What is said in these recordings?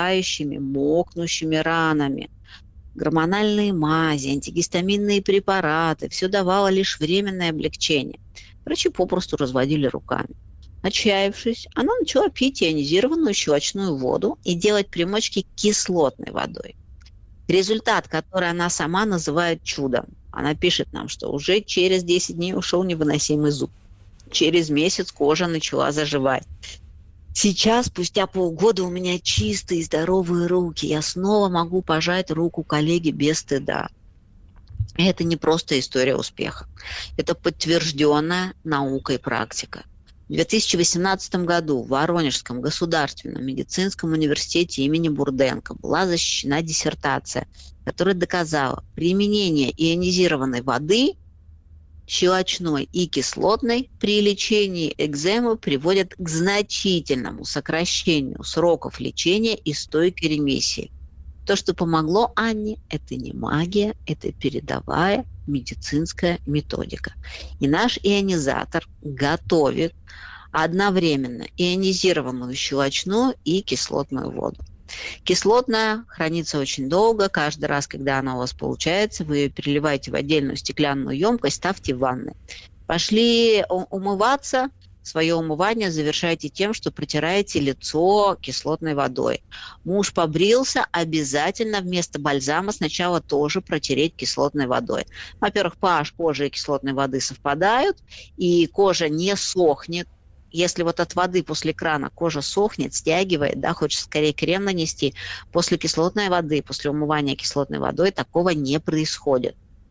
заживающими, мокнущими ранами. Гормональные мази, антигистаминные препараты – все давало лишь временное облегчение. Врачи попросту разводили руками. Отчаявшись, она начала пить ионизированную щелочную воду и делать примочки кислотной водой. Результат, который она сама называет чудом. Она пишет нам, что уже через 10 дней ушел невыносимый зуд. Через месяц кожа начала заживать. Сейчас, спустя полгода, у меня чистые, здоровые руки. Я снова могу пожать руку коллеге без стыда. И это не просто история успеха. Это подтвержденная наукой практика. В 2018 году в Воронежском государственном медицинском университете имени Бурденко была защищена диссертация, которая доказала применение ионизированной воды, щелочной и кислотной, при лечении экземы приводит к значительному сокращению сроков лечения и стойкой ремиссии. То, что помогло Анне, это не магия, это передовая медицинская методика. И наш ионизатор готовит одновременно ионизированную щелочную и кислотную воду. Кислотная хранится очень долго. Каждый раз, когда она у вас получается, вы ее переливаете в отдельную стеклянную емкость, ставьте в ванну. Пошли умываться. Свое умывание завершайте тем, что протираете лицо кислотной водой. Муж побрился, обязательно вместо бальзама сначала тоже протереть кислотной водой. Во-первых, pH кожи и кислотной воды совпадают, и кожа не сохнет. Если вот от воды после крана кожа сохнет, стягивает, да, хочется скорее крем нанести, после кислотной воды, после умывания кислотной водой такого не происходит.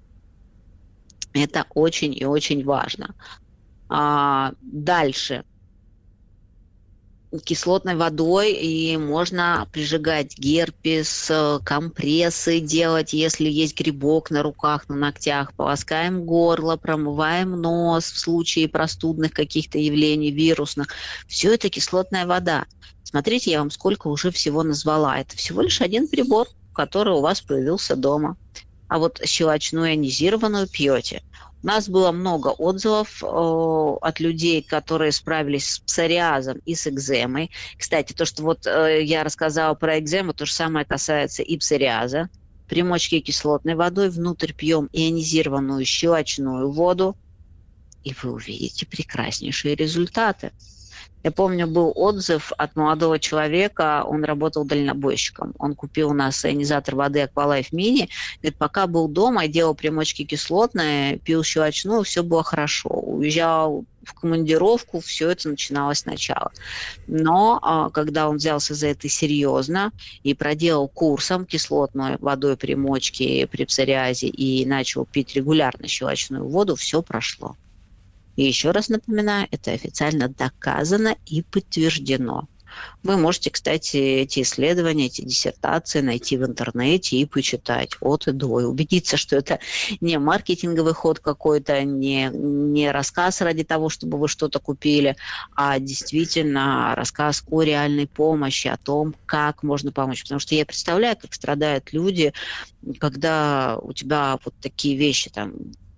Это очень и очень важно. Дальше. Кислотной водой и можно прижигать герпес, компрессы делать, если есть грибок на руках, на ногтях. Полоскаем горло, промываем нос в случае простудных каких-то явлений, вирусных. Все это кислотная вода. Смотрите, я вам сколько уже всего назвала. Это всего лишь один прибор, который у вас появился дома. А вот щелочную ионизированную пьете. У нас было много отзывов от людей, которые справились с псориазом и с экземой. Кстати, то, что вот я рассказала про экзему, то же самое касается и псориаза. Примочки кислотной водой, внутрь пьем ионизированную щелочную воду, и вы увидите прекраснейшие результаты. Я помню, был отзыв от молодого человека, он работал дальнобойщиком. Он купил у нас ионизатор воды Aqualife Mini. Говорит, пока был дома и делал примочки кислотные, пил щелочную, все было хорошо. Уезжал в командировку, все это начиналось сначала. Но когда он взялся за это серьезно и проделал курсом кислотной водой примочки при псориазе и начал пить регулярно щелочную воду, все прошло. И еще раз напоминаю, это официально доказано и подтверждено. Вы можете, кстати, эти исследования, эти диссертации найти в интернете и почитать от и до, и убедиться, что это не маркетинговый ход какой-то, не рассказ ради того, чтобы вы что-то купили, а действительно рассказ о реальной помощи, о том, как можно помочь. Потому что я представляю, как страдают люди, когда у тебя вот такие вещи там,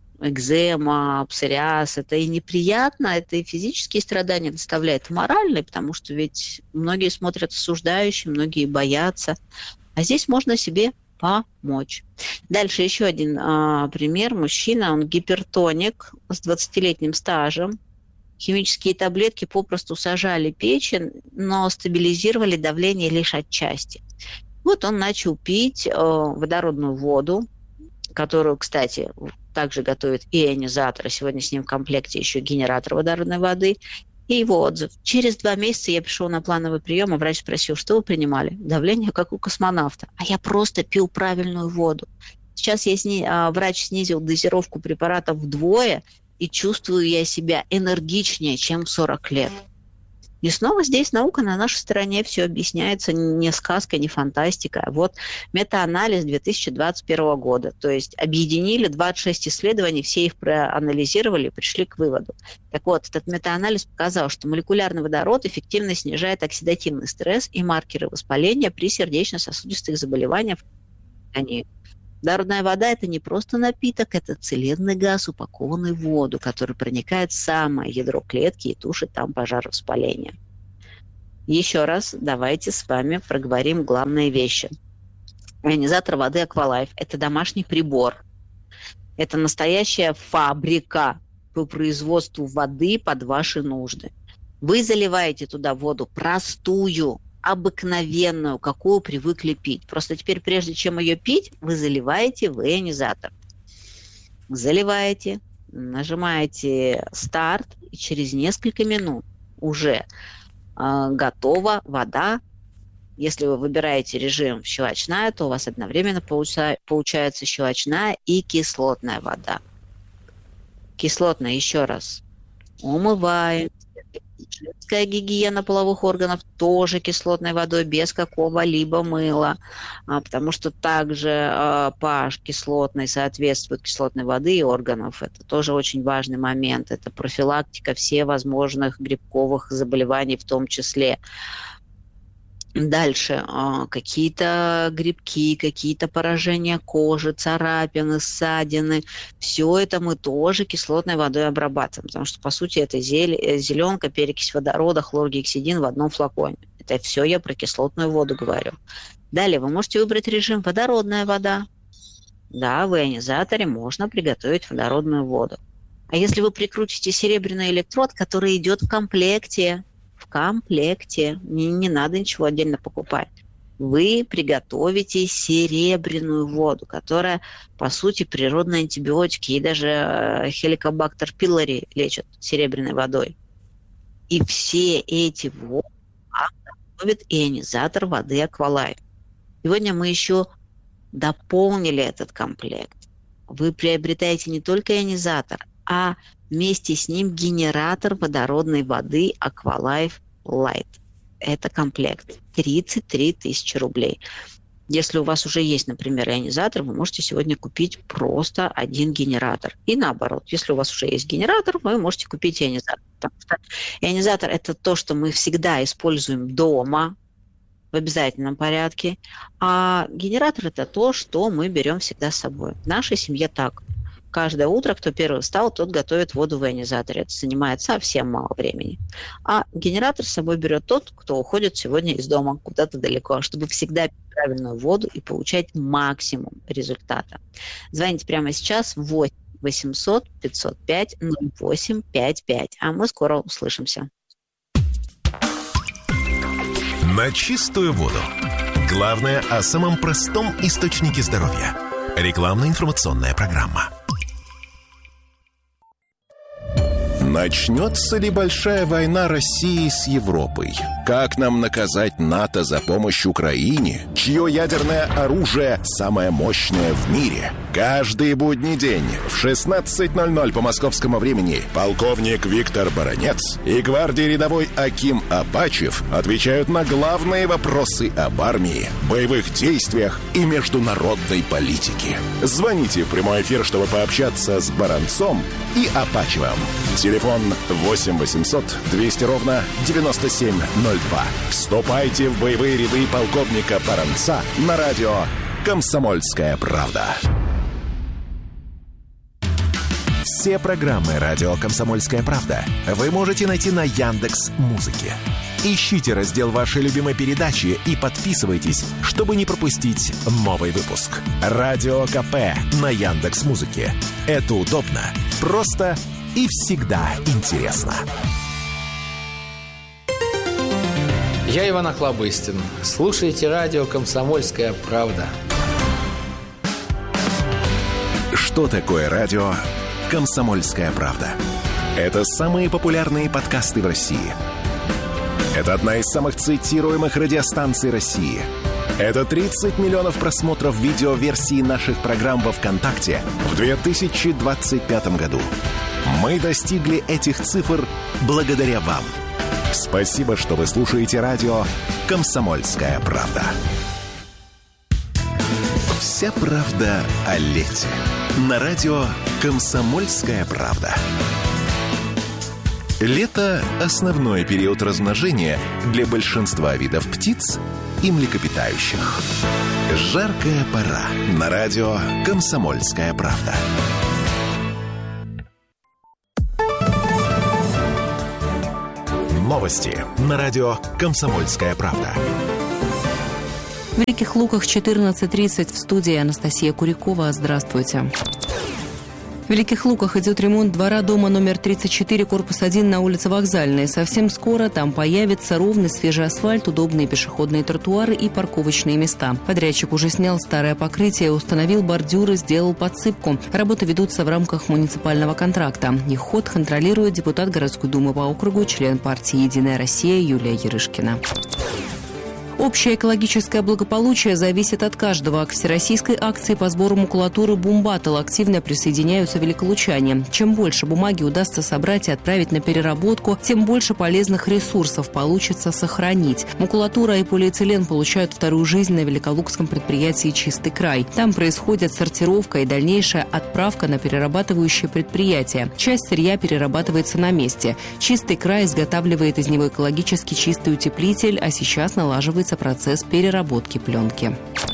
экзема, псориаз, это и неприятно, это и физические страдания доставляет, и моральные, потому что ведь многие смотрят осуждающе, многие боятся, а здесь можно себе помочь. Дальше еще один пример. Мужчина, он гипертоник с 20-летним стажем. Химические таблетки попросту сажали печень, но стабилизировали давление лишь отчасти. Вот он начал пить водородную воду, которую, кстати, также готовит и ионизатор. Сегодня с ним в комплекте еще генератор водородной воды. И его отзыв. Через 2 месяца я пришел на плановый прием, а врач спросил, что вы принимали? Давление, как у космонавта. А я просто пил правильную воду. Сейчас врач снизил дозировку препаратов вдвое, и чувствую я себя энергичнее, чем в 40 лет. И снова здесь наука на нашей стороне, все объясняется не сказка, не фантастика. Вот метаанализ 2021 года. То есть объединили 26 исследований, все их проанализировали и пришли к выводу. Так вот, этот метаанализ показал, что молекулярный водород эффективно снижает оксидативный стресс и маркеры воспаления при сердечно-сосудистых заболеваниях. Водородная вода – это не просто напиток, это целебный газ, упакованный в воду, который проникает в самое ядро клетки и тушит там пожар воспаления. Еще раз давайте с вами проговорим главные вещи. Ионизатор воды Aqualife – это домашний прибор. Это настоящая фабрика по производству воды под ваши нужды. Вы заливаете туда воду простую, обыкновенную, какую привыкли пить. Просто теперь, прежде чем ее пить, вы заливаете в ионизатор. Заливаете, нажимаете старт, и через несколько минут уже готова вода. Если вы выбираете режим щелочная, то у вас одновременно получается щелочная и кислотная вода. Кислотная, еще раз, умываем. Женская гигиена половых органов тоже кислотной водой, без какого-либо мыла, потому что также pH кислотный соответствует кислотной воды и органов. Это тоже очень важный момент. Это профилактика всех возможных грибковых заболеваний в том числе. Дальше какие-то грибки, какие-то поражения кожи, царапины, ссадины. Все это мы тоже кислотной водой обрабатываем, потому что, по сути, это зеленка, перекись водорода, хлоргексидин в одном флаконе. Это все я про кислотную воду говорю. Далее вы можете выбрать режим водородная вода. Да, в ионизаторе можно приготовить водородную воду. А если вы прикрутите серебряный электрод, который идет в комплекте, не надо ничего отдельно покупать, вы приготовите серебряную воду, которая, по сути, природные антибиотики, и даже хеликобактер пилори лечат серебряной водой. И все эти воды готовит ионизатор воды Aqualife. Сегодня мы еще дополнили этот комплект. Вы приобретаете не только ионизатор, а вместе с ним генератор водородной воды Aqualife Light. Это комплект. 33 тысячи рублей. Если у вас уже есть, например, ионизатор, вы можете сегодня купить просто один генератор. И наоборот, если у вас уже есть генератор, вы можете купить ионизатор. Потому что ионизатор – это то, что мы всегда используем дома в обязательном порядке. А генератор – это то, что мы берем всегда с собой. В нашей семье так. Каждое утро, кто первый встал, тот готовит воду в ионизаторе. Это занимает совсем мало времени. А генератор с собой берет тот, кто уходит сегодня из дома куда-то далеко, чтобы всегда пить правильную воду и получать максимум результата. Звоните прямо сейчас в 8 800 505 0855. А мы скоро услышимся. На чистую воду. Главное о самом простом источнике здоровья. Рекламно-информационная программа. Начнется ли большая война России с Европой? Как нам наказать НАТО за помощь Украине, чье ядерное оружие самое мощное в мире? Каждый будний день в 16:00 по московскому времени полковник Виктор Баранец и гвардии рядовой Аким Апачев отвечают на главные вопросы об армии, боевых действиях и международной политике. Звоните в прямой эфир, чтобы пообщаться с Баранцом и Апачевым. Телефон 8 800 200 ровно 9702. Вступайте в боевые ряды полковника Баранца на радио «Комсомольская правда». Все программы радио «Комсомольская правда» вы можете найти на Яндекс.Музыке. Ищите раздел вашей любимой передачи и подписывайтесь, чтобы не пропустить новый выпуск. Радио КП на Яндекс.Музыке. Это удобно, просто и всегда интересно. Я Иван Охлобыстин. Слушайте радио «Комсомольская правда». Что такое радио «Комсомольская правда»? Это самые популярные подкасты в России. Это одна из самых цитируемых радиостанций России. Это 30 миллионов просмотров видеоверсии наших программ во ВКонтакте в 2025 году. Мы достигли этих цифр благодаря вам. Спасибо, что вы слушаете радио «Комсомольская правда». Вся правда о лете. На радио «Комсомольская правда». Лето – основной период размножения для большинства видов птиц и млекопитающих. Жаркая пора. На радио «Комсомольская правда». Новости. Новости на радио «Комсомольская правда». В Великих Луках 14:30 в студии Анастасия Курякова. Здравствуйте. В Великих Луках идет ремонт двора дома номер 34, корпус 1 на улице Вокзальной. Совсем скоро там появится ровный свежий асфальт, удобные пешеходные тротуары и парковочные места. Подрядчик уже снял старое покрытие, установил бордюры, сделал подсыпку. Работы ведутся в рамках муниципального контракта. Их ход контролирует депутат городской думы по округу, член партии «Единая Россия» Юлия Ярышкина. Общее экологическое благополучие зависит от каждого. К всероссийской акции по сбору макулатуры «Бумбаттл» активно присоединяются великолучане. Чем больше бумаги удастся собрать и отправить на переработку, тем больше полезных ресурсов получится сохранить. Макулатура и полиэтилен получают вторую жизнь на великолукском предприятии «Чистый край». Там происходит сортировка и дальнейшая отправка на перерабатывающие предприятия. Часть сырья перерабатывается на месте. «Чистый край» изготавливает из него экологически чистый утеплитель, а сейчас налаживается процесс переработки пленки.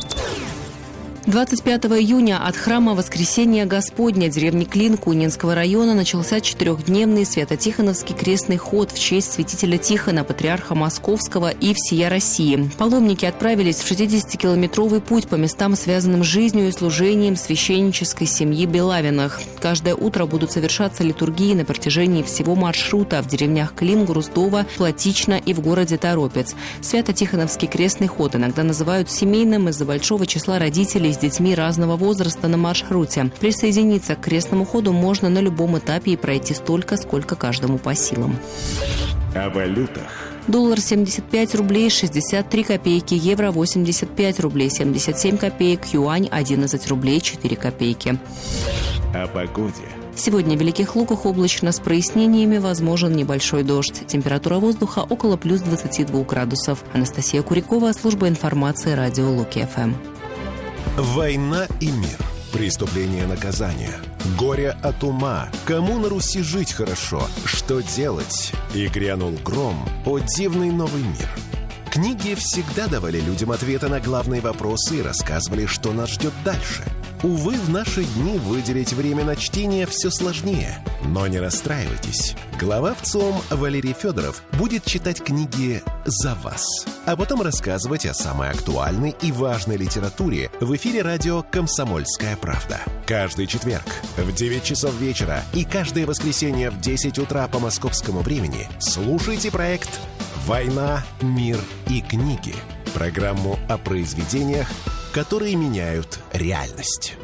25 июня от храма Воскресения Господня деревни Клин Кунинского района начался 4-дневный Свято-Тихоновский крестный ход в честь святителя Тихона, патриарха Московского и всея России. Паломники отправились в 60-километровый путь по местам, связанным с жизнью и служением священнической семьи Белавиных. Каждое утро будут совершаться литургии на протяжении всего маршрута в деревнях Клин, Груздово, Плотично и в городе Торопец. Свято-Тихоновский крестный ход иногда называют семейным из-за большого числа родителей с детьми разного возраста на маршруте. Присоединиться к крестному ходу можно на любом этапе и пройти столько, сколько каждому по силам. О валютах. Доллар 75 рублей 63 копейки, евро 85 рублей 77 копеек, юань 11 рублей 4 копейки. О погоде. Сегодня в Великих Луках облачно с прояснениями, возможен небольшой дождь. Температура воздуха около плюс 22 градусов. Анастасия Курякова, служба информации, радио Луки-ФМ. Война и мир. Преступление, наказание. Горе от ума. Кому на Руси жить хорошо? Что делать? И грянул гром. О, дивный новый мир. Книги всегда давали людям ответы на главные вопросы и рассказывали, что нас ждет дальше. Увы, в наши дни выделить время на чтение все сложнее. Но не расстраивайтесь. Глава ВЦИОМ Валерий Федоров будет читать книги за вас, а потом рассказывать о самой актуальной и важной литературе в эфире радио «Комсомольская правда». Каждый четверг в 9 часов вечера и каждое воскресенье в 10 утра по московскому времени слушайте проект «Война, мир и книги». Программу о произведениях, которые меняют реальность.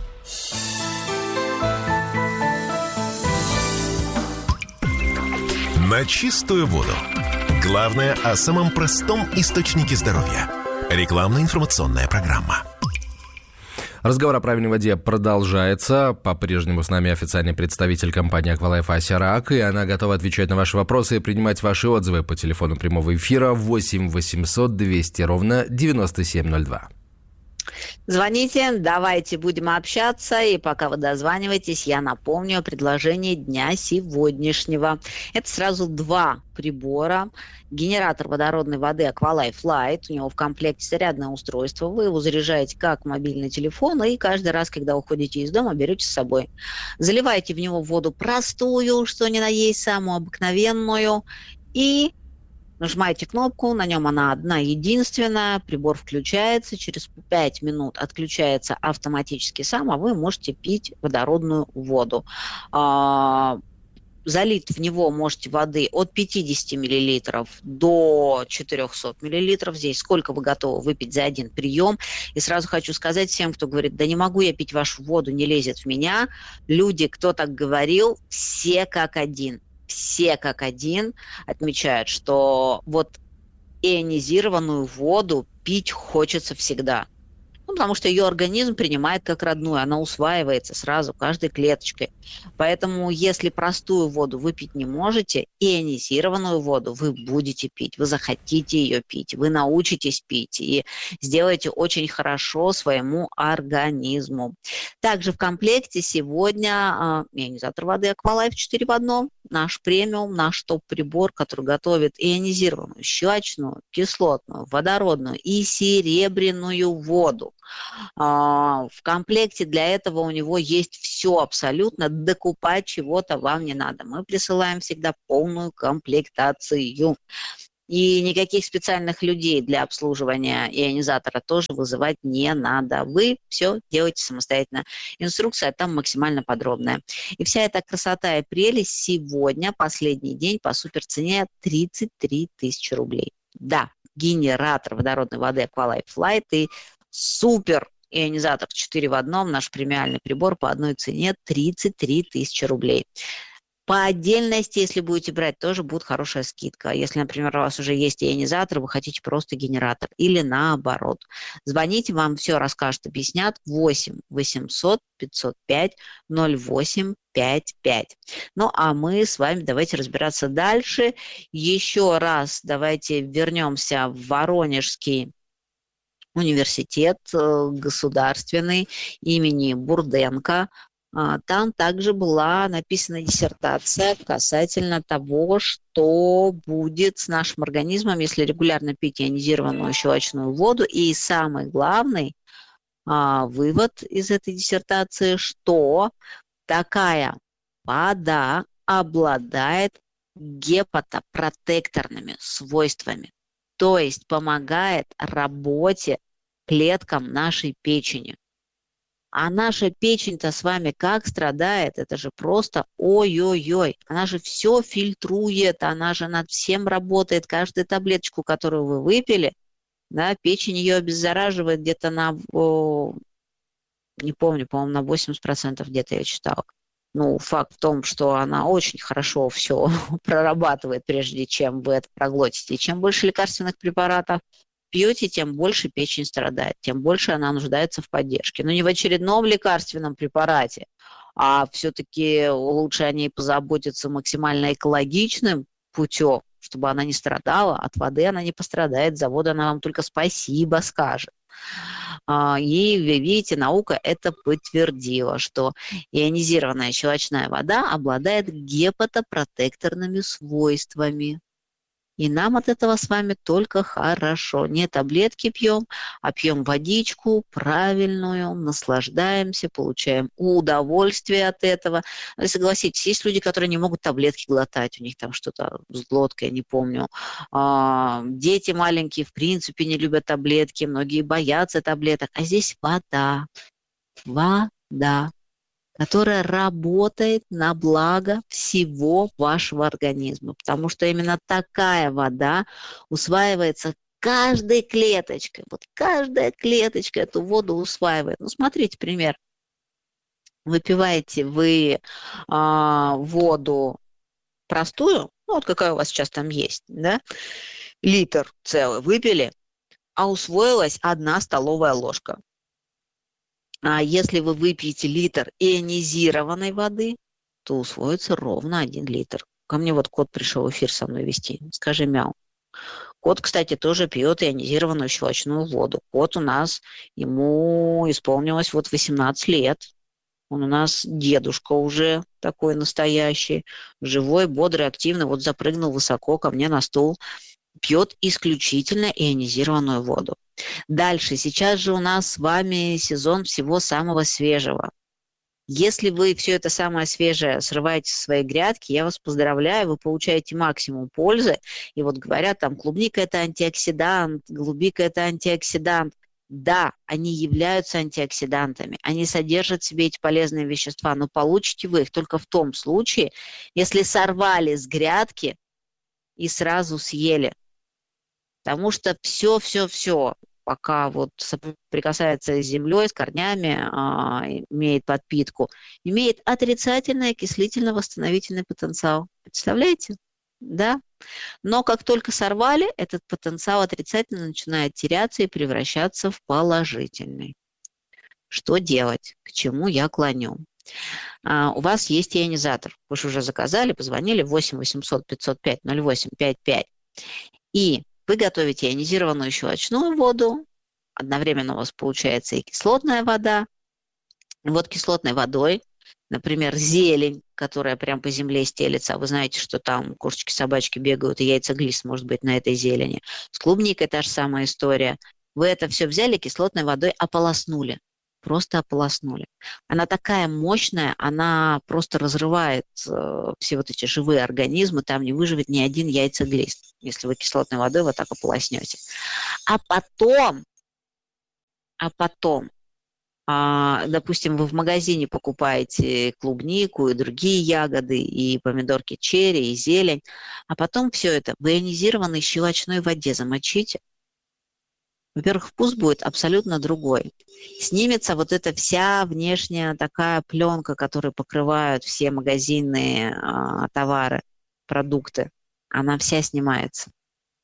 На чистую воду. Главное о самом простом источнике здоровья. Рекламно-информационная программа. Разговор о правильной воде продолжается. По-прежнему с нами официальный представитель компании «Аквалайф» Ася Раак, и она готова отвечать на ваши вопросы и принимать ваши отзывы по телефону прямого эфира 8 800 200 ровно 9702. Звоните, давайте будем общаться. И пока вы дозваниваетесь, я напомню о предложении дня сегодняшнего. Это сразу 2 прибора. Генератор водородной воды Aqualife Light. У него в комплекте зарядное устройство. Вы его заряжаете как мобильный телефон, и каждый раз, когда уходите из дома, берете с собой. Заливаете в него воду простую, что ни на есть, самую обыкновенную, и нажимаете кнопку, на нем она одна единственная, прибор включается, через 5 минут отключается автоматически сам, а вы можете пить водородную воду. Залить в него можете воды от 50 мл до 400 мл. Здесь сколько вы готовы выпить за один прием. И сразу хочу сказать всем, кто говорит, да не могу я пить вашу воду, не лезет в меня. Люди, кто так говорил, все как один. Все как один отмечают, что вот ионизированную воду пить хочется всегда. Потому что ее организм принимает как родную, она усваивается сразу каждой клеточкой. Поэтому если простую воду вы пить не можете, ионизированную воду вы будете пить, вы захотите ее пить, вы научитесь пить и сделаете очень хорошо своему организму. Также в комплекте сегодня ионизатор воды Aqualife 4 в 1, наш премиум, наш топ-прибор, который готовит ионизированную, щелочную, кислотную, водородную и серебряную воду. В комплекте для этого у него есть все абсолютно, докупать чего-то вам не надо. Мы присылаем всегда полную комплектацию. И никаких специальных людей для обслуживания ионизатора тоже вызывать не надо. Вы все делаете самостоятельно. Инструкция там максимально подробная. И вся эта красота и прелесть сегодня, последний день, по суперцене 33 тысячи рублей. Да, генератор водородной воды Aqualife Light и супер ионизатор 4 в одном, наш премиальный прибор по одной цене 33 тысячи рублей. По отдельности, если будете брать, тоже будет хорошая скидка. Если, например, у вас уже есть ионизатор, вы хотите просто генератор. Или наоборот. Звоните, вам все расскажут, объяснят. 8 800 505 0855. Ну, а мы с вами давайте разбираться дальше. Еще раз давайте вернемся в Воронежский университет государственный имени Бурденко. Там также была написана диссертация касательно того, что будет с нашим организмом, если регулярно пить ионизированную щелочную воду. И самый главный вывод из этой диссертации, что такая вода обладает гепатопротекторными свойствами, то есть помогает работе клеткам нашей печени. А наша печень-то с вами как страдает? Это же просто ой-ой-ой. Она же все фильтрует, она же над всем работает. Каждую таблеточку, которую вы выпили, да, печень ее обеззараживает где-то на, не помню, по-моему, на 80% где-то я читала. Ну, факт в том, что она очень хорошо все прорабатывает, прежде чем вы это проглотите. И чем больше лекарственных препаратов пьете, тем больше печень страдает, тем больше она нуждается в поддержке. Но не в очередном лекарственном препарате, а все-таки лучше о ней позаботиться максимально экологичным путем, чтобы она не страдала. От воды она не пострадает, за воду она вам только спасибо скажет. И, вы видите, наука это подтвердила, что ионизированная щелочная вода обладает гепатопротекторными свойствами. И нам от этого с вами только хорошо. Не таблетки пьем, а пьем водичку правильную, наслаждаемся, получаем удовольствие от этого. Но согласитесь, есть люди, которые не могут таблетки глотать, у них там что-то с глоткой, я не помню. Дети маленькие в принципе не любят таблетки, многие боятся таблеток. А здесь вода, которая работает на благо всего вашего организма. Потому что именно такая вода усваивается каждой клеточкой. Вот каждая клеточка эту воду усваивает. Ну, смотрите, пример. Выпиваете вы воду простую, ну, вот какая у вас сейчас там есть, да? Литр целый выпили, а усвоилась 1 столовая ложка. А если вы выпьете литр ионизированной воды, то усвоится ровно 1 литр. Ко мне вот кот пришел в эфир со мной вести. Скажи мяу. Кот, кстати, тоже пьет ионизированную щелочную воду. Кот у нас, ему исполнилось вот 18 лет. Он у нас дедушка уже такой настоящий, живой, бодрый, активный. Вот запрыгнул высоко ко мне на стул. Пьет исключительно ионизированную воду. Дальше, сейчас же у нас с вами сезон всего самого свежего. Если вы все это самое свежее срываете со своей грядки, я вас поздравляю, вы получаете максимум пользы. И вот говорят, там клубника – это антиоксидант, голубика – это антиоксидант. Да, они являются антиоксидантами, они содержат в себе эти полезные вещества, но получите вы их только в том случае, если сорвали с грядки и сразу съели. Потому что все, пока вот соприкасается с землей, с корнями, имеет подпитку, имеет отрицательный окислительно-восстановительный потенциал. Представляете? Да? Но как только сорвали, этот потенциал отрицательно начинает теряться и превращаться в положительный. Что делать? К чему я клоню? У вас есть ионизатор. Вы же уже заказали, позвонили 8 800 505 0855. И вы готовите ионизированную щелочную воду, одновременно у вас получается и кислотная вода. Вот кислотной водой, например, зелень, которая прям по земле стелется, а вы знаете, что там кошечки, собачки бегают, и яйца глист может быть на этой зелени. С клубникой та же самая история. Вы это все взяли, кислотной водой ополоснули. Просто ополоснули. Она такая мощная, она просто разрывает все вот эти живые организмы, там не выживет ни один яйцеглист, если вы кислотной водой вот так ополоснете. А потом, допустим, вы в магазине покупаете клубнику и другие ягоды, и помидорки черри, и зелень, а потом все это в ионизированной щелочной воде замочите. Во-первых, вкус будет абсолютно другой. Снимется вот эта вся внешняя такая пленка, которую покрывают все магазинные товары, продукты. Она вся снимается.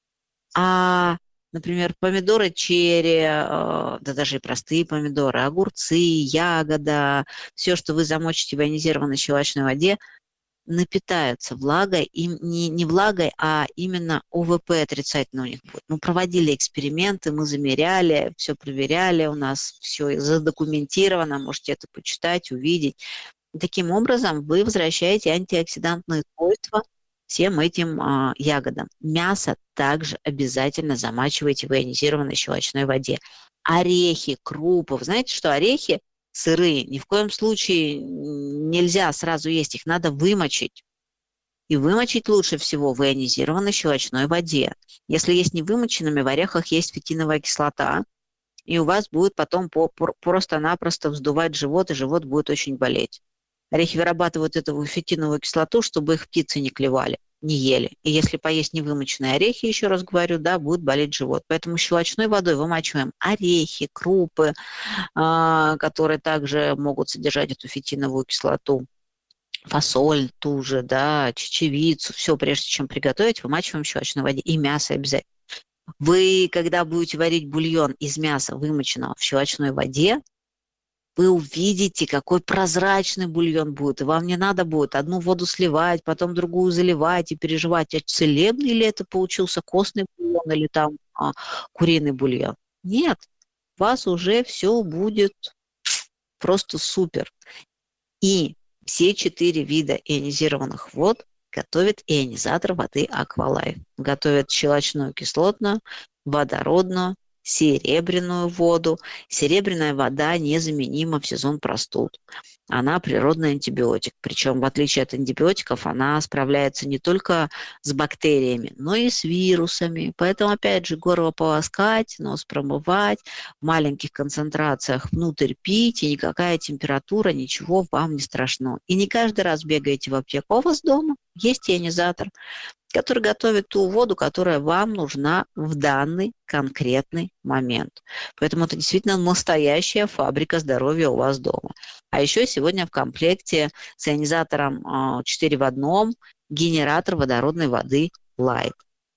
Например, помидоры черри, да даже и простые помидоры, огурцы, ягода, все, что вы замочите в ионизированной щелочной воде, напитаются влагой, и не влагой, а именно ОВП отрицательно у них будет. Мы проводили эксперименты, мы замеряли, все проверяли, у нас все задокументировано, можете это почитать, увидеть. И таким образом вы возвращаете антиоксидантные свойства всем этим ягодам. Мясо также обязательно замачивайте в ионизированной щелочной воде. Орехи, крупы. Вы знаете, что орехи сырые ни в коем случае нельзя сразу есть, их надо вымочить. И вымочить лучше всего в ионизированной щелочной воде. Если есть невымоченными, в орехах есть фитиновая кислота, и у вас будет потом просто-напросто вздувать живот, и живот будет очень болеть. Орехи вырабатывают эту фитиновую кислоту, чтобы их птицы не клевали, не ели. И если поесть невымоченные орехи, еще раз говорю, да, будет болеть живот. Поэтому щелочной водой вымачиваем орехи, крупы, которые также могут содержать эту фитиновую кислоту, фасоль ту же, да, чечевицу. Все, прежде чем приготовить, вымачиваем в щелочной воде. И мясо обязательно. Вы, когда будете варить бульон из мяса, вымоченного в щелочной воде, вы увидите, какой прозрачный бульон будет. И вам не надо будет одну воду сливать, потом другую заливать и переживать, а целебный ли это получился костный бульон или там куриный бульон. Нет, у вас уже все будет просто супер. И все 4 вида ионизированных вод готовит ионизатор воды Аквалайф. Готовят щелочную кислотную, водородную, серебряную воду. Серебряная вода незаменима в сезон простуд. Она природный антибиотик. Причем, в отличие от антибиотиков, она справляется не только с бактериями, но и с вирусами. Поэтому, опять же, горло полоскать, нос промывать, в маленьких концентрациях внутрь пить, и никакая температура, ничего вам не страшно. И не каждый раз бегаете в аптеку. У вас дома есть ионизатор, который готовит ту воду, которая вам нужна в данный конкретный момент. Поэтому это действительно настоящая фабрика здоровья у вас дома. А еще сегодня в комплекте с ионизатором 4 в 1 генератор водородной воды Light.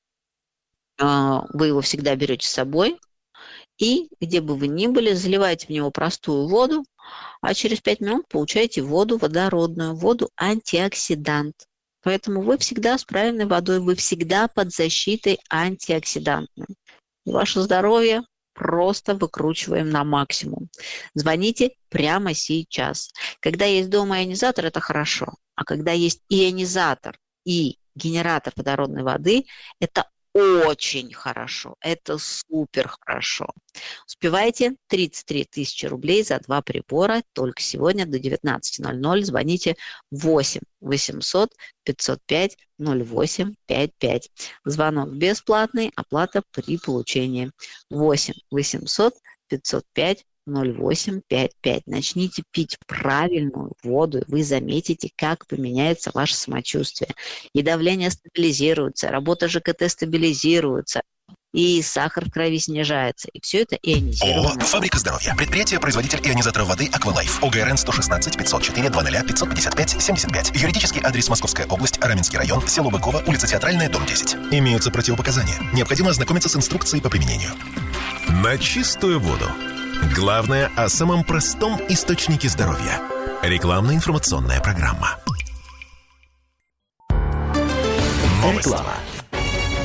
Вы его всегда берете с собой, и где бы вы ни были, заливаете в него простую воду, а через 5 минут получаете воду водородную, воду антиоксидант. Поэтому вы всегда с правильной водой, вы всегда под защитой антиоксидантной. И ваше здоровье просто выкручиваем на максимум. Звоните прямо сейчас. Когда есть дома ионизатор, это хорошо. А когда есть ионизатор и генератор водородной воды, это очень хорошо. Это супер хорошо. Успевайте 33 тысячи рублей за 2 прибора. Только сегодня до 19:00 звоните 8 800 505 0855. Звонок бесплатный, оплата при получении. 8 800 505 0855. Начните пить правильную воду, и вы заметите, как поменяется ваше самочувствие. И давление стабилизируется, работа ЖКТ стабилизируется, и сахар в крови снижается. И все это ионизировано. ООО «Фабрика здоровья». Предприятие-производитель ионизаторов воды «Аквалайф». ОГРН 116 504 00 555 75. Юридический адрес: Московская область, Раменский район, село Быково, улица Театральная, дом 10. Имеются противопоказания. Необходимо ознакомиться с инструкцией по применению. На чистую воду. Главное о самом простом источнике здоровья. Рекламно-информационная программа. Новости. Реклама.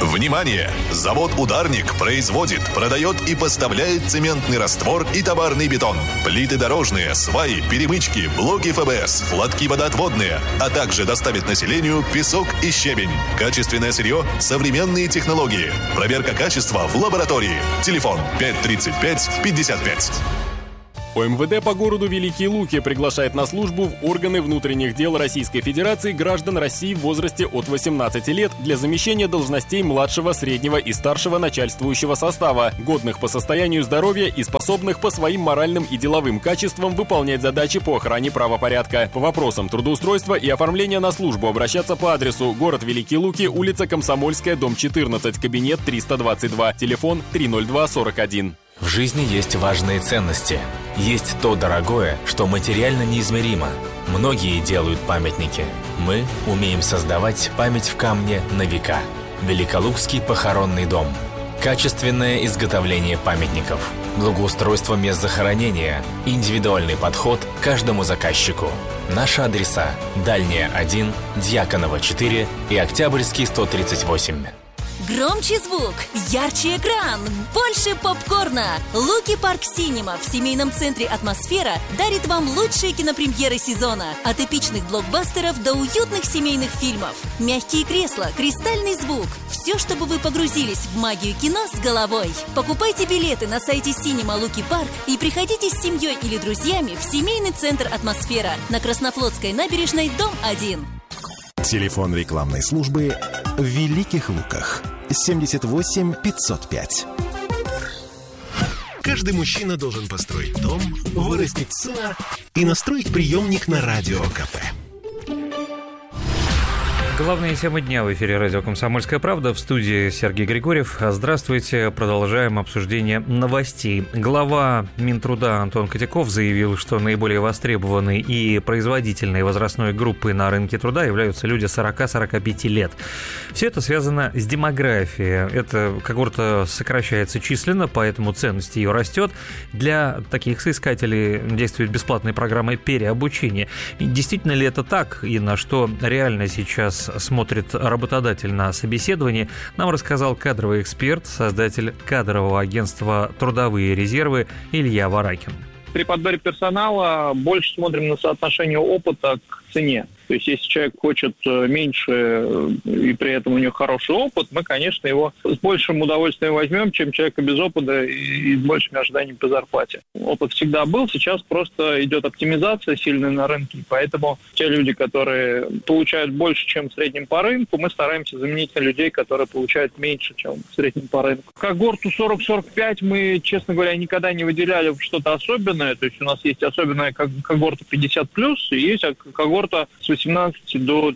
Внимание! Завод «Ударник» производит, продает и поставляет цементный раствор и товарный бетон, плиты дорожные, сваи, перемычки, блоки ФБС, лотки водоотводные, а также доставит населению песок и щебень. Качественное сырье, современные технологии. Проверка качества в лаборатории. Телефон 535-55. ОМВД по городу Великие Луки приглашает на службу в органы внутренних дел Российской Федерации граждан России в возрасте от 18 лет для замещения должностей младшего, среднего и старшего начальствующего состава, годных по состоянию здоровья и способных по своим моральным и деловым качествам выполнять задачи по охране правопорядка. По вопросам трудоустройства и оформления на службу обращаться по адресу: город Великие Луки, улица Комсомольская, дом 14, кабинет 322, телефон 30241. В жизни есть важные ценности. Есть то дорогое, что материально неизмеримо. Многие делают памятники. Мы умеем создавать память в камне на века. Великолукский похоронный дом. Качественное изготовление памятников. Благоустройство мест захоронения. Индивидуальный подход к каждому заказчику. Наши адреса: Дальняя 1, Дьяконова 4 и Октябрьский 138. Громче звук, ярче экран, больше попкорна. Луки Парк Синема в семейном центре «Атмосфера» дарит вам лучшие кинопремьеры сезона. От эпичных блокбастеров до уютных семейных фильмов. Мягкие кресла, кристальный звук. Все, чтобы вы погрузились в магию кино с головой. Покупайте билеты на сайте Синема Луки Парк и приходите с семьей или друзьями в семейный центр «Атмосфера» на Краснофлотской набережной, дом 1. Телефон рекламной службы в Великих Луках 78 505. Каждый мужчина должен построить дом, вырастить сына и настроить приемник на радио КП. Главные темы дня в эфире радио «Комсомольская правда». В студии Сергей Григорьев. Здравствуйте. Продолжаем обсуждение новостей. Глава Минтруда Антон Котяков заявил, что наиболее востребованной и производительной возрастной группой на рынке труда являются люди 40-45 лет. Все это связано с демографией. Эта когорта сокращается численно, поэтому ценность ее растет. Для таких соискателей действует бесплатная программа переобучения. И действительно ли это так, и на что реально сейчас смотрит работодатель на собеседовании, нам рассказал кадровый эксперт, создатель кадрового агентства «Трудовые резервы» Илья Варакин. При подборе персонала больше смотрим на соотношение опыта к цене. То есть, если человек хочет меньше и при этом у него хороший опыт, мы, конечно, его с большим удовольствием возьмем, чем человека без опыта и с большими ожиданиями по зарплате. Опыт всегда был, сейчас просто идет оптимизация сильная на рынке, поэтому те люди, которые получают больше, чем в среднем по рынку, мы стараемся заменить на людей, которые получают меньше, чем в среднем по рынку. Когорту 40-45 мы, честно говоря, никогда не выделяли в что-то особенное, то есть у нас есть особенная когорта 50+, и есть когорта с 18 до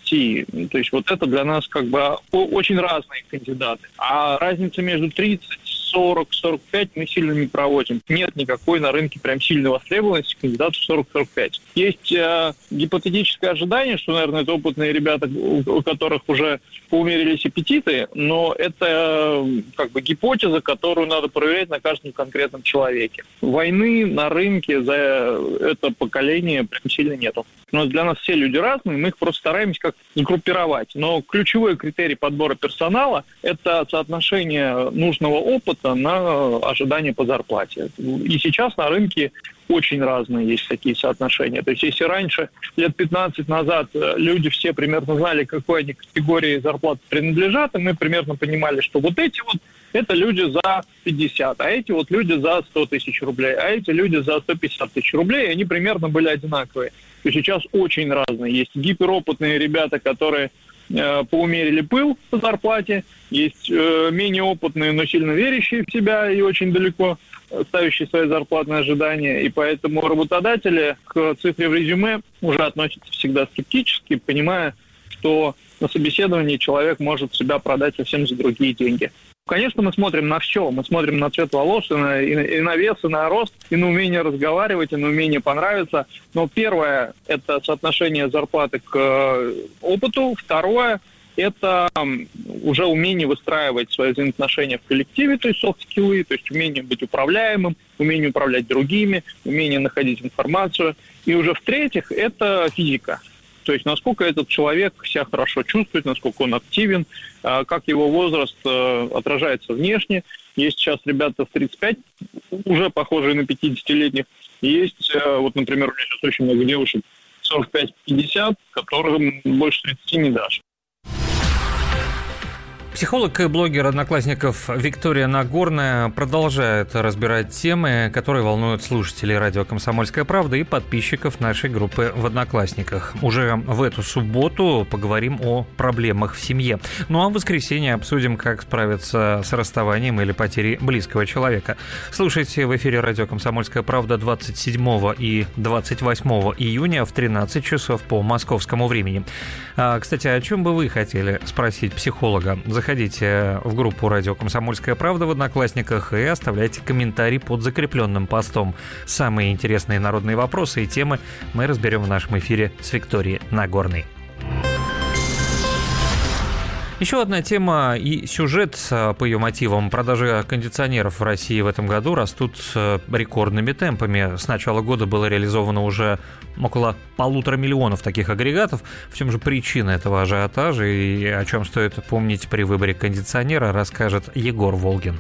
30. То есть вот это для нас как бы очень разные кандидаты. А разница между 30, 40, 45 мы сильно не проводим. Нет никакой на рынке прям сильной востребованности кандидатов 40-45. Есть гипотетическое ожидание, что, наверное, это опытные ребята, у которых уже поумерились аппетиты, но это как бы гипотеза, которую надо проверять на каждом конкретном человеке. Войны на рынке за это поколение прям сильно нету. Но для нас все люди разные, мы их просто стараемся как-то сгруппировать. Но ключевой критерий подбора персонала – это соотношение нужного опыта на ожидание по зарплате. И сейчас на рынке очень разные есть такие соотношения. То есть если раньше, лет 15 назад, люди все примерно знали, к какой они категории зарплаты принадлежат, и мы примерно понимали, что вот эти вот это люди за 50, а эти вот люди за 100 тысяч рублей, а эти люди за 150 тысяч рублей, и они примерно были одинаковые. То есть сейчас очень разные. Есть гиперопытные ребята, которые поумерили пыл по зарплате, есть менее опытные, но сильно верящие в себя и очень далеко ставящие свои зарплатные ожидания. И поэтому работодатели к цифре в резюме уже относятся всегда скептически, понимая, что на собеседовании человек может себя продать совсем за другие деньги. Конечно, мы смотрим на все. Мы смотрим на цвет волос, и на вес, и на рост, и на умение разговаривать, и на умение понравиться. Но первое – это соотношение зарплаты к опыту. Второе – это уже умение выстраивать свои взаимоотношения в коллективе, то есть софт-скиллы, то есть умение быть управляемым, умение управлять другими, умение находить информацию. И уже в-третьих – это физика. То есть насколько этот человек себя хорошо чувствует, насколько он активен, как его возраст отражается внешне. Есть сейчас ребята в 35, уже похожие на 50-летних. Есть, вот, например, у меня сейчас очень много девушек 45-50, которым больше 30 не дашь. Психолог и блогер Одноклассников Виктория Нагорная продолжает разбирать темы, которые волнуют слушателей радио «Комсомольская правда» и подписчиков нашей группы в Одноклассниках. Уже в эту субботу поговорим о проблемах в семье. Ну а в воскресенье обсудим, как справиться с расставанием или потерей близкого человека. Слушайте в эфире радио «Комсомольская правда» 27 и 28 июня в 13 часов по московскому времени. Кстати, о чем бы вы хотели спросить психолога? Заходите в группу «Радио Комсомольская правда» в Одноклассниках и оставляйте комментарий под закрепленным постом. Самые интересные народные вопросы и темы мы разберем в нашем эфире с Викторией Нагорной. Еще одна тема и сюжет по ее мотивам. Продажи кондиционеров в России в этом году растут рекордными темпами. С начала года было реализовано уже около 1,5 миллиона таких агрегатов. В чем же причина этого ажиотажа и о чем стоит помнить при выборе кондиционера, расскажет Егор Волгин.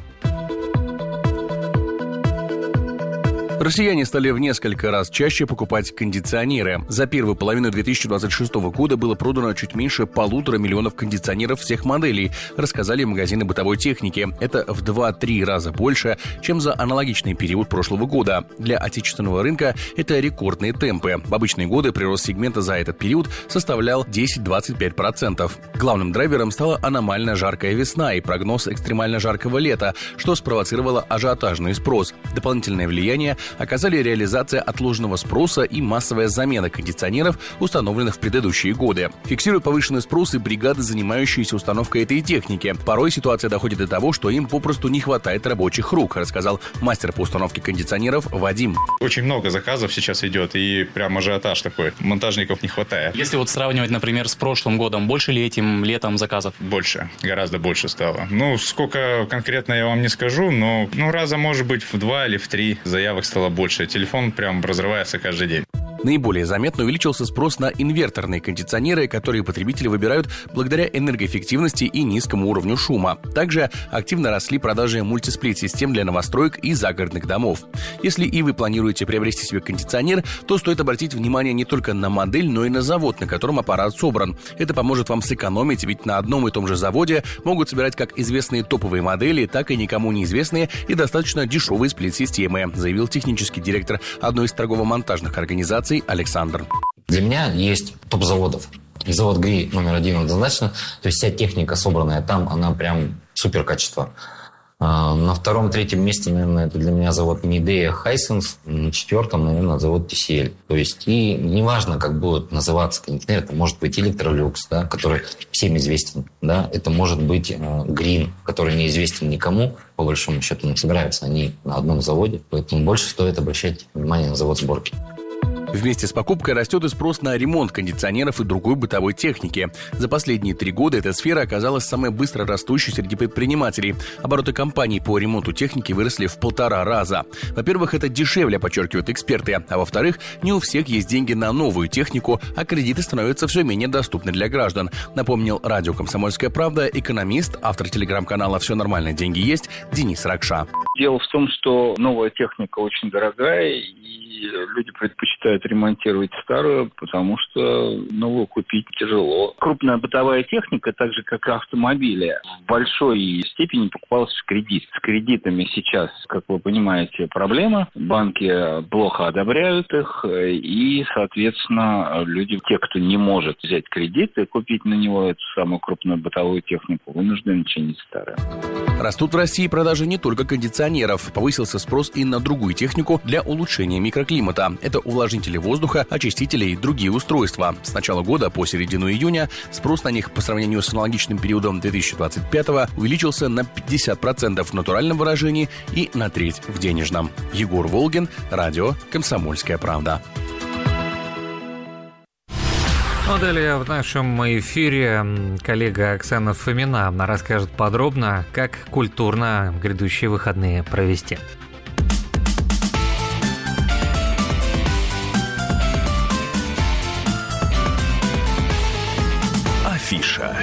Россияне стали в несколько раз чаще покупать кондиционеры. За первую половину 2026 года было продано чуть меньше 1,5 миллиона кондиционеров всех моделей, рассказали магазины бытовой техники. Это в 2-3 раза больше, чем за аналогичный период прошлого года. Для отечественного рынка это рекордные темпы. В обычные годы прирост сегмента за этот период составлял 10-25%. Главным драйвером стала аномально жаркая весна и прогноз экстремально жаркого лета, что спровоцировало ажиотажный спрос. Дополнительное влияние оказали реализация отложенного спроса и массовая замена кондиционеров, установленных в предыдущие годы. Фиксируют повышенный спрос и бригады, занимающиеся установкой этой техники. Порой ситуация доходит до того, что им попросту не хватает рабочих рук, рассказал мастер по установке кондиционеров Вадим. Очень много заказов сейчас идет, и прям ажиотаж такой. Монтажников не хватает. Если вот сравнивать, например, с прошлым годом, больше ли этим летом заказов? Больше, гораздо больше стало. Сколько конкретно я вам не скажу, но раза, может быть, в 2 или в 3 заявок стало больше. Телефон прям разрывается каждый день. Наиболее заметно увеличился спрос на инверторные кондиционеры, которые потребители выбирают благодаря энергоэффективности и низкому уровню шума. Также активно росли продажи мультисплит-систем для новостроек и загородных домов. Если и вы планируете приобрести себе кондиционер, то стоит обратить внимание не только на модель, но и на завод, на котором аппарат собран. Это поможет вам сэкономить, ведь на одном и том же заводе могут собирать как известные топовые модели, так и никому неизвестные и достаточно дешевые сплит-системы, заявил технический директор одной из торгово-монтажных организаций Александр. Для меня есть топ заводов. И завод ГРИ номер 1 однозначно. То есть вся техника, собранная там, она прям супер качество. На 2-3 месте, наверное, это для меня завод Midea Hisense. На 4-м, наверное, завод TCL. То есть и неважно, как будет называться кондиционер, это может быть Electrolux, да, который всем известен. Да? Это может быть Green, который неизвестен никому. По большому счету не собираются они на одном заводе. Поэтому больше стоит обращать внимание на завод сборки. Вместе с покупкой растет и спрос на ремонт кондиционеров и другой бытовой техники. За последние 3 года эта сфера оказалась самой быстро растущей среди предпринимателей. Обороты компаний по ремонту техники выросли в 1,5 раза. Во-первых, это дешевле, подчеркивают эксперты. А во-вторых, не у всех есть деньги на новую технику, а кредиты становятся все менее доступны для граждан. Напомнил радио «Комсомольская правда» экономист, автор телеграм-канала «Все нормально, деньги есть» Денис Ракша. Дело в том, что новая техника очень дорогая, и люди предпочитают ремонтировать старую, потому что новую купить тяжело. Крупная бытовая техника, так же как и автомобили, в большой степени покупалась в кредит. С кредитами сейчас, как вы понимаете, проблема. Банки плохо одобряют их, и, соответственно, люди, те, кто не может взять кредит и купить на него эту самую крупную бытовую технику, вынуждены чинить старую. Растут в России продажи не только кондиционеров. Повысился спрос и на другую технику для улучшения микроклимата. Это увлажнители воздуха, очистители и другие устройства. С начала года по середину июня спрос на них по сравнению с аналогичным периодом 2025-го увеличился на 50% в натуральном выражении и на 1/3 в денежном. Егор Волгин, радио «Комсомольская правда». Ну, далее в нашем эфире коллега Оксана Фомина расскажет подробно, как культурно грядущие выходные провести. Афиша.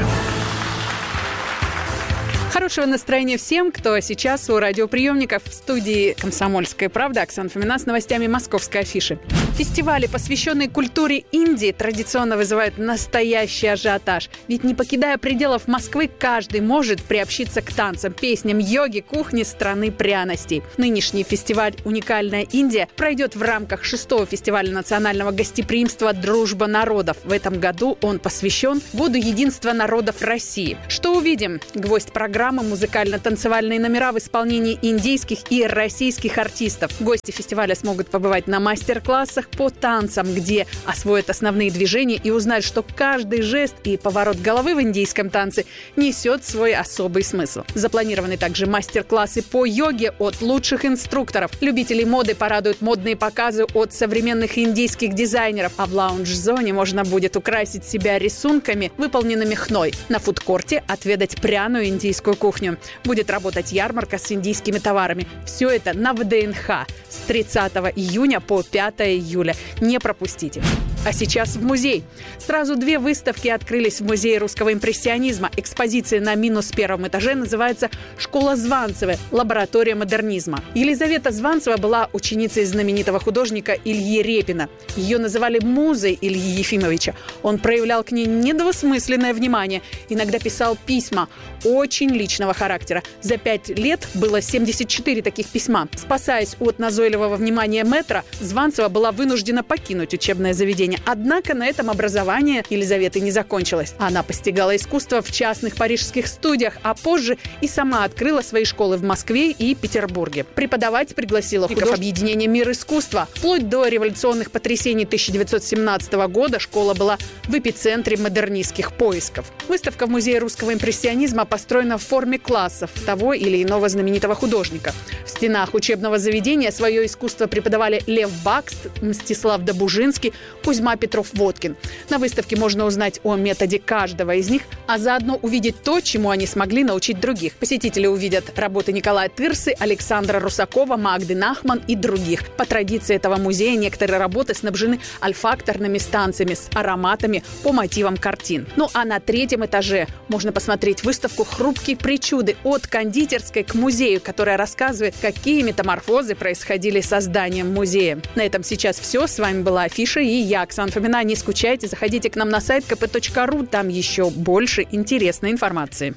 Хорошего настроения всем, кто сейчас у радиоприемников. В студии «Комсомольская правда» Оксана Фомина с новостями московской афиши. Фестивали, посвященные культуре Индии, традиционно вызывают настоящий ажиотаж. Ведь не покидая пределов Москвы, каждый может приобщиться к танцам, песням, йоге, кухне страны пряностей. Нынешний фестиваль «Уникальная Индия» пройдет в рамках 6-го фестиваля национального гостеприимства «Дружба народов». В этом году он посвящен Году единства народов России. Что увидим? Гвоздь программы – музыкально-танцевальные номера в исполнении индийских и российских артистов. Гости фестиваля смогут побывать на мастер-классах по танцам, где освоят основные движения и узнают, что каждый жест и поворот головы в индийском танце несет свой особый смысл. Запланированы также мастер-классы по йоге от лучших инструкторов. Любителей моды порадуют модные показы от современных индийских дизайнеров. А в лаунж-зоне можно будет украсить себя рисунками, выполненными хной. На фудкорте отведать пряную индийскую кухню. Будет работать ярмарка с индийскими товарами. Все это на ВДНХ с 30 июня по 5 июля. Не пропустите. А сейчас в музей. Сразу 2 выставки открылись в Музее русского импрессионизма. Экспозиция на -1 этаже называется «Школа Званцевой. Лаборатория модернизма». Елизавета Званцева была ученицей знаменитого художника Ильи Репина. Ее называли музой Ильи Ефимовича. Он проявлял к ней недвусмысленное внимание. Иногда писал письма очень личного характера. За 5 лет было 74 таких письма. Спасаясь от назойливого внимания мэтра, Званцева была вынуждена покинуть учебное заведение. Однако на этом образование Елизаветы не закончилось. Она постигала искусство в частных парижских студиях, а позже и сама открыла свои школы в Москве и Петербурге. Преподавать пригласила художников объединения «Мир искусства». Вплоть до революционных потрясений 1917 года школа была в эпицентре модернистских поисков. Выставка в Музее русского импрессионизма построена в форме классов того или иного знаменитого художника. В стенах учебного заведения свое искусство преподавали Лев Бакст, Мстислав Добужинский, Кузьма Петров-Водкин. На выставке можно узнать о методе каждого из них, а заодно увидеть то, чему они смогли научить других. Посетители увидят работы Николая Тырсы, Александра Русакова, Магды Нахман и других. По традиции этого музея некоторые работы снабжены ольфакторными станциями с ароматами по мотивам картин. Ну а на 3-м этаже можно посмотреть выставку «Хрупкие причуды» от кондитерской к музею, которая рассказывает, какие метаморфозы происходили с созданием музея. На этом сейчас все. С вами была Афиша и я, Оксана Фомина. Не скучайте, заходите к нам на сайт kp.ru, там еще больше интересной информации.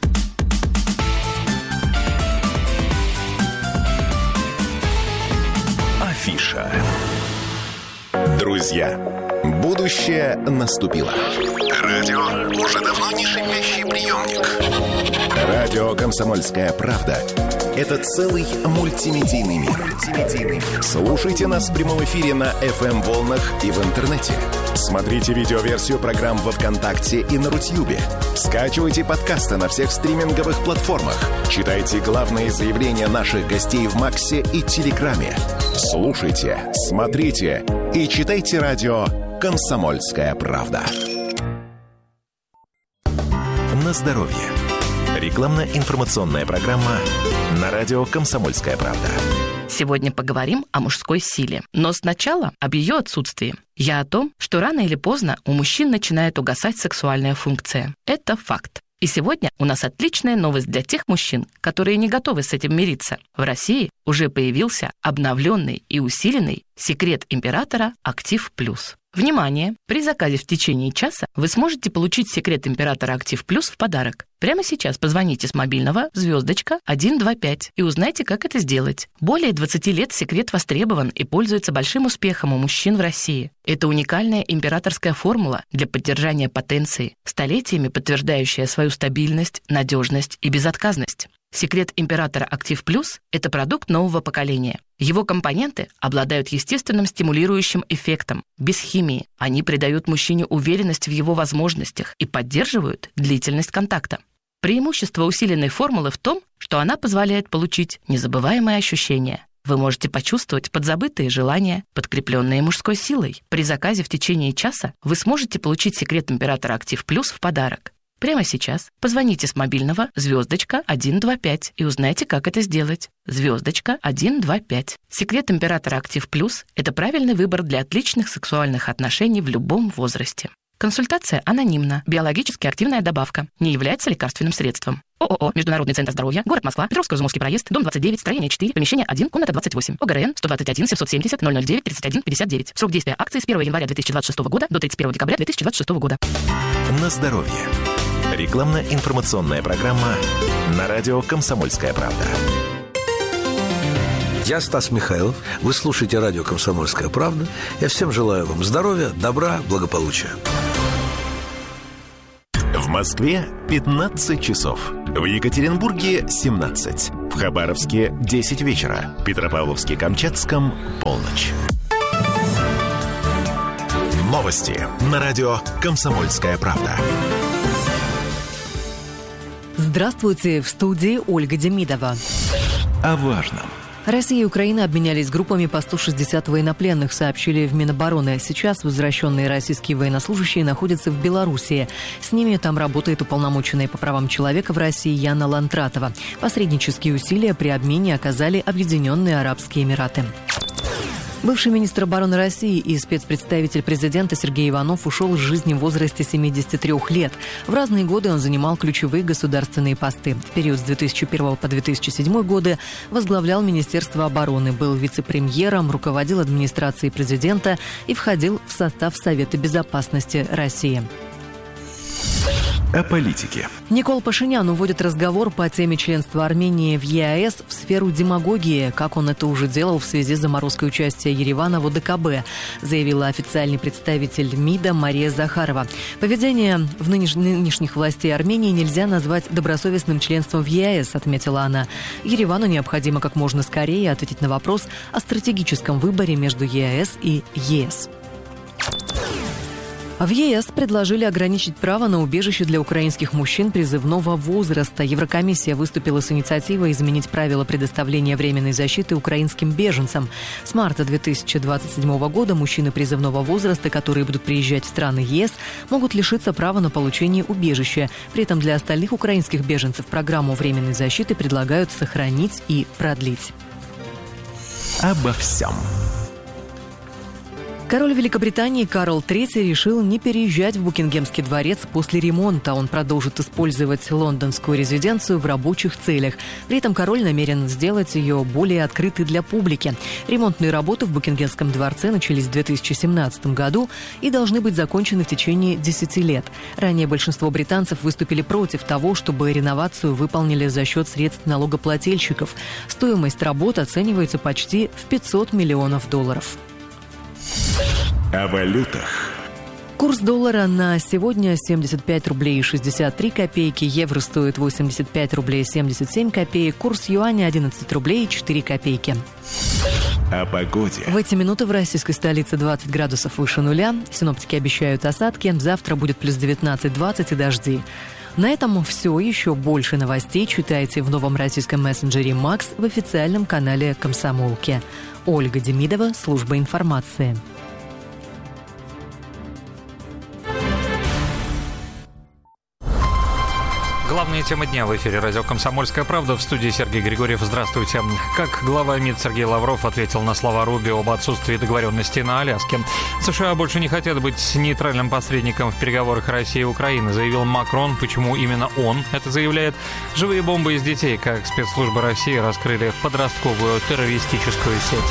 Афиша. Друзья, будущее наступило. Радио уже давно не шипящий приемник. Радио «Комсомольская правда» — это целый мультимедийный мир. Слушайте нас в прямом эфире на FM-волнах и в интернете. Смотрите видеоверсию программ во ВКонтакте и на Рутьюбе. Скачивайте подкасты на всех стриминговых платформах. Читайте главные заявления наших гостей в Максе и Телеграме. Слушайте, смотрите и читайте радио «Комсомольская правда». На здоровье. Рекламно-информационная программа на радио «Комсомольская правда». Сегодня поговорим о мужской силе. Но сначала об ее отсутствии. Я о том, что рано или поздно у мужчин начинает угасать сексуальная функция. Это факт. И сегодня у нас отличная новость для тех мужчин, которые не готовы с этим мириться. В России уже появился обновленный и усиленный секрет императора «Актив Плюс». Внимание! При заказе в течение часа вы сможете получить секрет императора «Актив Плюс» в подарок. Прямо сейчас позвоните с мобильного *125 и узнайте, как это сделать. Более 20 лет секрет востребован и пользуется большим успехом у мужчин в России. Это уникальная императорская формула для поддержания потенции, столетиями подтверждающая свою стабильность, надежность и безотказность. Секрет императора «Актив Плюс» – это продукт нового поколения. Его компоненты обладают естественным стимулирующим эффектом. Без химии они придают мужчине уверенность в его возможностях и поддерживают длительность контакта. Преимущество усиленной формулы в том, что она позволяет получить незабываемые ощущения. Вы можете почувствовать подзабытые желания, подкрепленные мужской силой. При заказе в течение часа вы сможете получить секрет императора «Актив Плюс» в подарок. Прямо сейчас позвоните с мобильного *125 и узнайте, как это сделать. *125. Секрет императора «Актив Плюс» – это правильный выбор для отличных сексуальных отношений в любом возрасте. Консультация анонимна. Биологически активная добавка. Не является лекарственным средством. ООО «Международный центр здоровья», город Москва, Петровско-Изумовский проезд, дом 29, строение 4, помещение 1, комната 28. ОГРН 121 770 009 31 59. Срок действия акции с 1 января 2026 года до 31 декабря 2026 года. На здоровье. Рекламно-информационная программа на радио «Комсомольская правда». Я Стас Михайлов. Вы слушаете радио «Комсомольская правда». Я всем желаю вам здоровья, добра, благополучия. В Москве 15 часов. В Екатеринбурге 17. В Хабаровске 10 вечера. В Петропавловске-Камчатском полночь. Новости на радио «Комсомольская правда». Здравствуйте, в студии Ольга Демидова. О важном. Россия и Украина обменялись группами по 160 военнопленных, сообщили в Минобороны. Сейчас возвращенные российские военнослужащие находятся в Белоруссии. С ними там работает уполномоченная по правам человека в России Яна Лантратова. Посреднические усилия при обмене оказали Объединенные Арабские Эмираты. Бывший министр обороны России и спецпредставитель президента Сергей Иванов ушел из жизни в возрасте 73 лет. В разные годы он занимал ключевые государственные посты. В период с 2001 по 2007 годы возглавлял Министерство обороны, был вице-премьером, руководил администрацией президента и входил в состав Совета безопасности России. О политике. Никол Пашинян уводит разговор по теме членства Армении в ЕАЭС в сферу демагогии, как он это уже делал в связи с заморозкой участия Еревана в ОДКБ, заявила официальный представитель МИДа Мария Захарова. Поведение нынешних властей Армении нельзя назвать добросовестным членством в ЕАЭС, отметила она. Еревану необходимо как можно скорее ответить на вопрос о стратегическом выборе между ЕАЭС и ЕС. В ЕС предложили ограничить право на убежище для украинских мужчин призывного возраста. Еврокомиссия выступила с инициативой изменить правила предоставления временной защиты украинским беженцам. С марта 2027 года мужчины призывного возраста, которые будут приезжать в страны ЕС, могут лишиться права на получение убежища. При этом для остальных украинских беженцев программу временной защиты предлагают сохранить и продлить. Обо всем. Король Великобритании Карл III решил не переезжать в Букингемский дворец после ремонта. Он продолжит использовать лондонскую резиденцию в рабочих целях. При этом король намерен сделать ее более открытой для публики. Ремонтные работы в Букингемском дворце начались в 2017 году и должны быть закончены в течение 10 лет. Ранее большинство британцев выступили против того, чтобы реновацию выполнили за счет средств налогоплательщиков. Стоимость работ оценивается почти в $500 миллионов. О валютах. Курс доллара на сегодня 75 рублей 63 копейки, евро стоит 85 рублей 77 копеек, курс юаня 11 рублей 4 копейки. О погоде. В эти минуты в российской столице 20 градусов выше нуля. Синоптики обещают осадки. Завтра будет плюс 19-20 и дожди. На этом все. Еще больше новостей читайте в новом российском мессенджере «Макс» в официальном канале «Комсомолки». Ольга Демидова, служба информации. Главная тема дня в эфире радио «Комсомольская правда», в студии Сергей Григорьев. Здравствуйте. Как глава МИД Сергей Лавров ответил на слова Рубио об отсутствии договоренности на Аляске. США больше не хотят быть нейтральным посредником в переговорах России и Украины, заявил Макрон. Почему именно он это заявляет? Живые бомбы из детей, как спецслужбы России раскрыли подростковую террористическую сеть.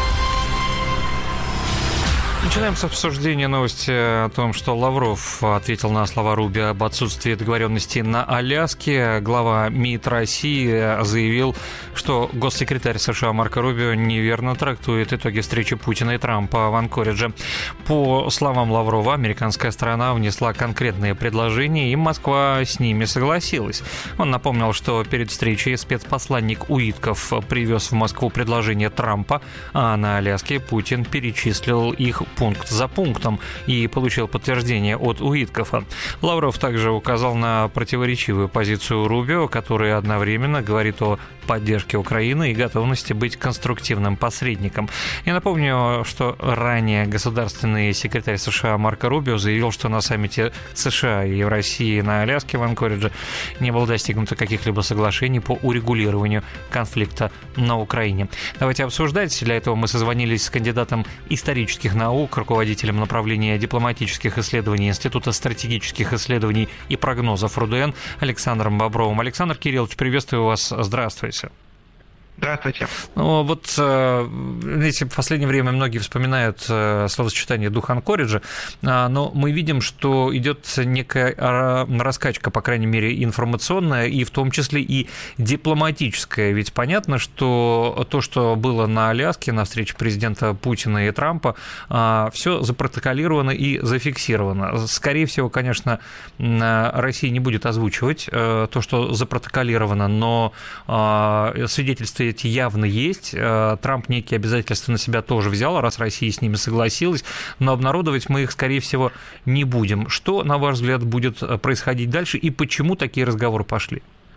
Начинаем с обсуждения новости о том, что Лавров ответил на слова Рубио об отсутствии договоренности на Аляске. Глава МИД России заявил, что госсекретарь США Марко Рубио неверно трактует итоги встречи Путина и Трампа в Анкоридже. По словам Лаврова, американская сторона внесла конкретные предложения, и Москва с ними согласилась. Он напомнил, что перед встречей спецпосланник Уитков привез в Москву предложение Трампа, а на Аляске Путин перечислил их пункт за пунктом и получил подтверждение от Уиткофа. Лавров также указал на противоречивую позицию Рубио, который одновременно говорит о поддержке Украины и готовности быть конструктивным посредником. Я напомню, что ранее государственный секретарь США Марко Рубио заявил, что на саммите США и России на Аляске в Анкоридже не было достигнуто каких-либо соглашений по урегулированию конфликта на Украине. Давайте обсуждать. Для этого мы созвонились с кандидатом исторических наук, Бобрук, руководителем направления дипломатических исследований Института стратегических исследований и прогнозов РУДН Александром Бобровым. Александр Кириллович, приветствую вас. Здравствуйте. Здравствуйте. Ну, вот, знаете, в последнее время многие вспоминают словосочетание «дух Анкориджа», но мы видим, что идет некая раскачка, по крайней мере, информационная, и в том числе и дипломатическая. Ведь понятно, что то, что было на Аляске, на встрече президента Путина и Трампа, все запротоколировано и зафиксировано. Скорее всего, конечно, Россия не будет озвучивать то, что запротоколировано, но свидетельства эти явно есть. Трамп некие обязательства на себя тоже взял, раз Россия с ними согласилась, но обнародовать мы их, скорее всего, не будем. Что, на ваш взгляд, будет происходить дальше и почему такие разговоры пошли?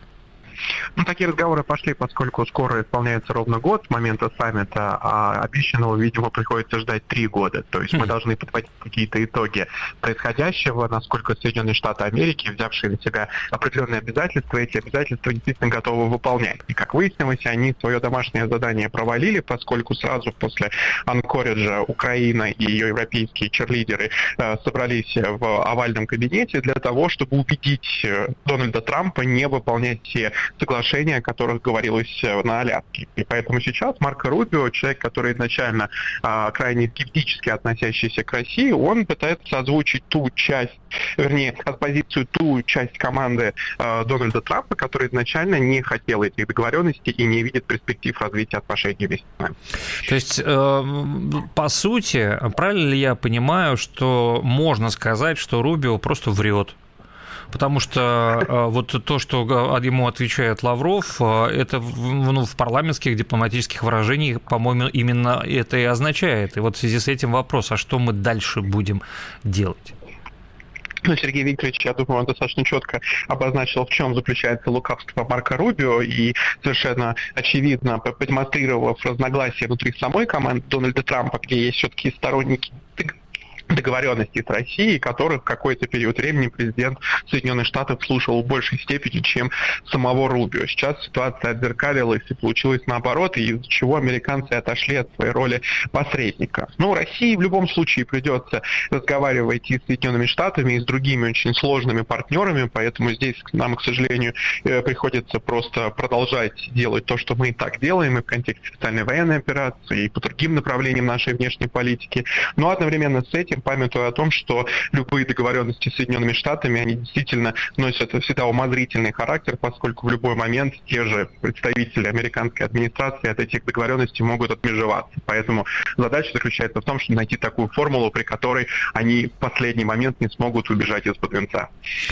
Ну, такие разговоры пошли, поскольку скоро исполняется ровно год с момента саммита, а обещанного, видимо, приходится ждать 3 года. То есть мы должны подводить какие-то итоги происходящего, насколько Соединенные Штаты Америки, взявшие на себя определенные обязательства, эти обязательства действительно готовы выполнять. И, как выяснилось, они свое домашнее задание провалили, поскольку сразу после Анкориджа Украина и ее европейские черлидеры собрались в овальном кабинете для того, чтобы убедить Дональда Трампа не выполнять те соглашения, о которых говорилось на Аляске. И поэтому сейчас Марко Рубио, человек, который изначально крайне скептически относящийся к России, он пытается озвучить ту часть, вернее, оппозицию, ту часть команды Дональда Трампа, которая изначально не хотела этих договоренностей и не видит перспектив развития отношений вместе с нами. То есть, по сути, правильно ли я понимаю, что можно сказать, что Рубио просто врет? Потому что вот то, что ему отвечает Лавров, это в парламентских дипломатических выражениях, по-моему, именно это и означает. И вот в связи с этим вопрос, а что мы дальше будем делать? Ну, Сергей Викторович, я думаю, он достаточно четко обозначил, в чем заключается лукавство Марко Рубио, и совершенно очевидно, продемонстрировав разногласия внутри самой команды Дональда Трампа, где есть все-таки сторонники договоренностей с Россией, которых в какой-то период времени президент Соединенных Штатов слушал в большей степени, чем самого Рубио. Сейчас ситуация отзеркалилась и получилось наоборот, и из-за чего американцы отошли от своей роли посредника. Ну, России в любом случае придется разговаривать и с Соединенными Штатами, и с другими очень сложными партнерами, поэтому здесь нам, к сожалению, приходится просто продолжать делать то, что мы и так делаем, и в контексте специальной военной операции, и по другим направлениям нашей внешней политики. Но одновременно с этим, памятуя о том, что любые договоренности с Соединенными Штатами, они действительно носят всегда умозрительный характер, поскольку в любой момент те же представители американской администрации от этих договоренностей могут отмежеваться. Поэтому задача заключается в том, чтобы найти такую формулу, при которой они в последний момент не смогут убежать из-под венца.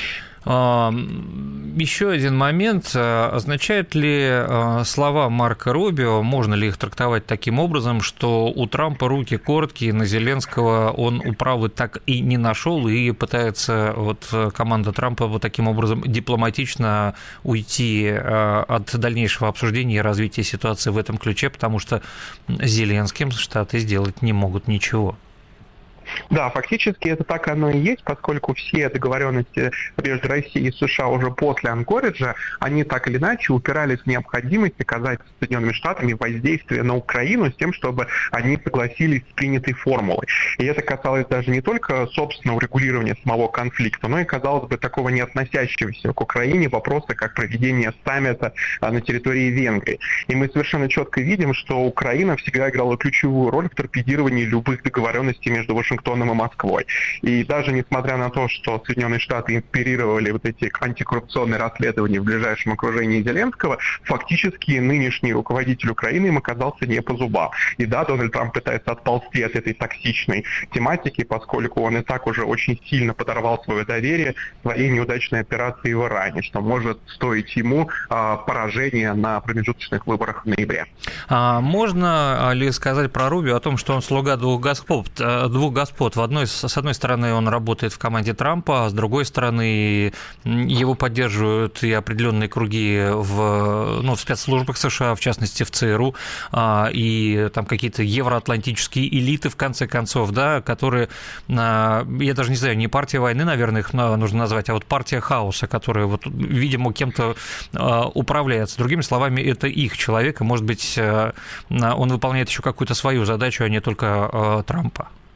Еще один момент. Означает ли слова Марко Рубио, можно ли их трактовать таким образом, что у Трампа руки короткие, на Зеленского он управы так и не нашел, и пытается вот команда Трампа вот таким образом дипломатично уйти от дальнейшего обсуждения и развития ситуации в этом ключе, потому что с Зеленским Штаты сделать не могут ничего? Да, фактически это так оно и есть, поскольку все договоренности между Россией и США уже после Анкориджа, они так или иначе упирались в необходимость оказать Соединенными Штатами воздействие на Украину с тем, чтобы они согласились с принятой формулой. И это касалось даже не только собственного регулирования самого конфликта, но и, казалось бы, такого не относящегося к Украине вопроса, как проведение саммита на территории Венгрии. И мы совершенно четко видим, что Украина всегда играла ключевую роль в торпедировании любых договоренностей между Вашингтоном и Москвой. И даже несмотря на то, что Соединенные Штаты инспирировали вот эти антикоррупционные расследования в ближайшем окружении Зеленского, фактически нынешний руководитель Украины им оказался не по зубам. И да, Дональд Трамп пытается отползти от этой токсичной тематики, поскольку он и так уже очень сильно подорвал свое доверие своей неудачной операции в Иране, что может стоить ему поражения на промежуточных выборах в ноябре. Можно ли сказать про Рубио о том, что он слуга двух господ? С одной стороны, он работает в команде Трампа, а с другой стороны, его поддерживают и определенные круги в спецслужбах США, в частности, в ЦРУ, и там какие-то евроатлантические элиты, в конце концов, да, которые, я даже не знаю, не партия войны, наверное, их нужно назвать, а вот партия хаоса, которая, вот, видимо, кем-то управляется. Другими словами, это их человек, и, может быть, он выполняет еще какую-то свою задачу, а не только Трампа.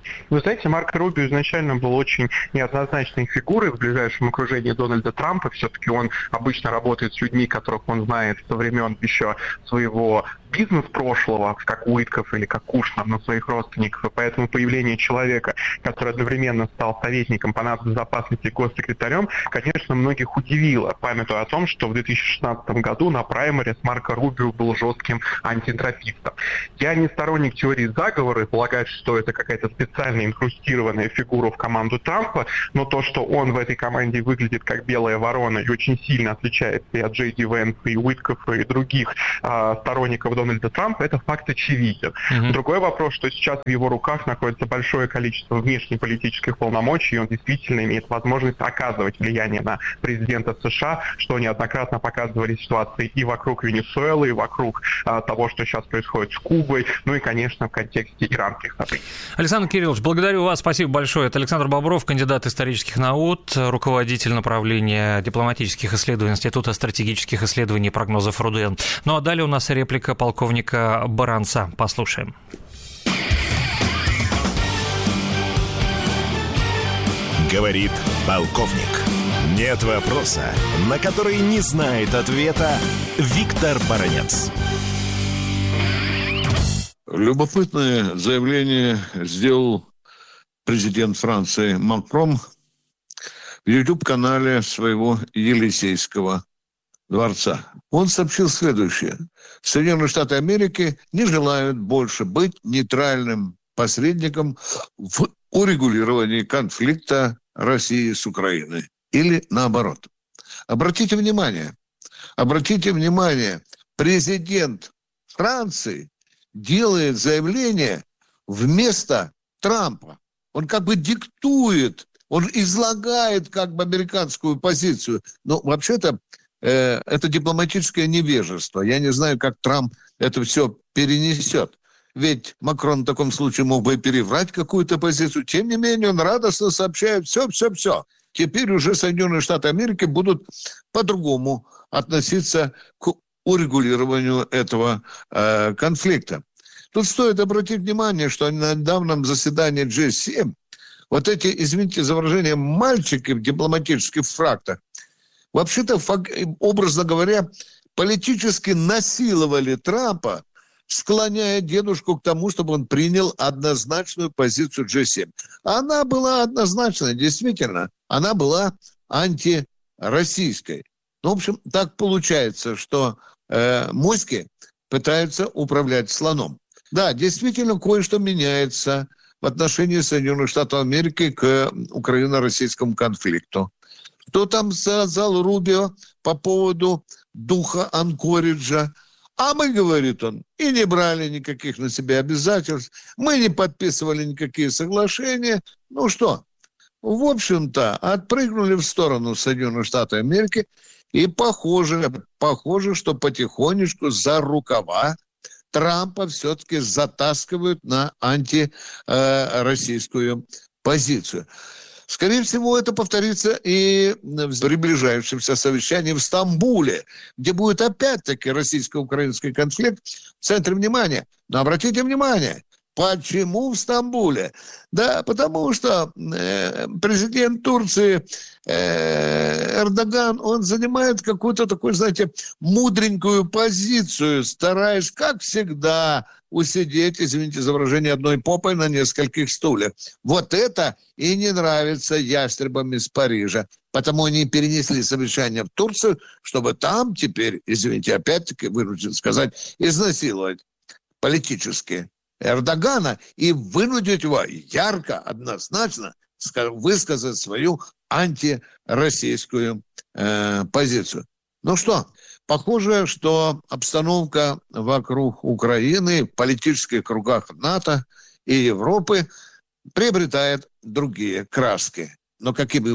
Вы знаете, Марко Рубио изначально был очень неоднозначной фигурой в ближайшем окружении Дональда Трампа. Все-таки он обычно работает с людьми, которых он знает со времен еще своего бизнес-прошлого, как Уитков или как Кушнер, на своих родственников. И поэтому появление человека, который одновременно стал советником по нацбезопасности и госсекретарем, конечно, многих удивило, памятуя о том, что в 2016 году на праймере Марко Рубио был жестким антитрампистом. Я не сторонник теории заговора и полагаю, что это какая-то специально инкрустированная фигура в команду Трампа, но то, что он в этой команде выглядит как белая ворона и очень сильно отличается и от Джей Ди Венса, и Уиткофа, и других сторонников Дональда Трампа, это факт очевиден. Другой вопрос, что сейчас в его руках находится большое количество внешнеполитических полномочий, и он действительно имеет возможность оказывать влияние на президента США, что неоднократно показывали ситуации и вокруг Венесуэлы, и вокруг того, что сейчас происходит с Кубой, ну и, конечно, в контексте иранских событий. Александр Кириллович, благодарю вас, спасибо большое. Это Александр Бобров, кандидат исторических наук, руководитель направления дипломатических исследований Института стратегических исследований и прогнозов РУДН. Ну а далее у нас реплика полковника Баранца. Послушаем. Говорит полковник. Нет вопроса, на который не знает ответа Виктор Баранец. Любопытное заявление сделал президент Франции Макрон в YouTube-канале своего Елисейского дворца. Он сообщил следующее. Соединенные Штаты Америки не желают больше быть нейтральным посредником в урегулировании конфликта России с Украиной. Или наоборот. Обратите внимание, президент Франции делает заявление вместо Трампа. Он как бы диктует, он излагает как бы американскую позицию. Но вообще-то это дипломатическое невежество. Я не знаю, как Трамп это все перенесет. Ведь Макрон в таком случае мог бы переврать какую-то позицию. Тем не менее, он радостно сообщает все. Теперь уже Соединенные Штаты Америки будут по-другому относиться к урегулированию этого конфликта. Тут стоит обратить внимание, что на недавнем заседании G7 вот эти, извините за выражение, мальчики в дипломатических фраках, вообще-то, образно говоря, политически насиловали Трампа, склоняя дедушку к тому, чтобы он принял однозначную позицию G7. Она была однозначной, действительно. Она была антироссийской. Ну, в общем, так получается, что моськи пытаются управлять слоном. Да, действительно, кое-что меняется в отношении Соединенных Штатов Америки к украино-российскому конфликту. Кто там сказал Рубио по поводу духа Анкориджа? А мы, говорит он, и не брали никаких на себя обязательств, мы не подписывали никакие соглашения. Ну что, в общем-то, отпрыгнули в сторону Соединенных Штатов Америки, и похоже, что потихонечку за рукава Трампа все-таки затаскивают на антироссийскую позицию. Скорее всего, это повторится и в приближающемся совещании в Стамбуле, где будет опять-таки российско-украинский конфликт в центре внимания. Но обратите внимание, почему в Стамбуле? Да, потому что президент Турции Эрдоган, он занимает какую-то такую, знаете, мудренькую позицию, стараясь, как всегда, усидеть, извините за выражение, одной попой на нескольких стульях. Вот это и не нравится ястребам из Парижа. Потому они перенесли совещание в Турцию, чтобы там теперь, извините, опять-таки, вынужден сказать, изнасиловать политически Эрдогана и вынудить его ярко, однозначно высказать свою антироссийскую позицию. Ну что, похоже, что обстановка вокруг Украины в политических кругах НАТО и Европы приобретает другие краски. Но какими